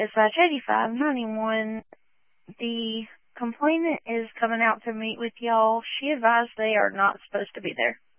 dispatch 8591. The complainant is coming out to meet with y'all. She advised they are not supposed to be there.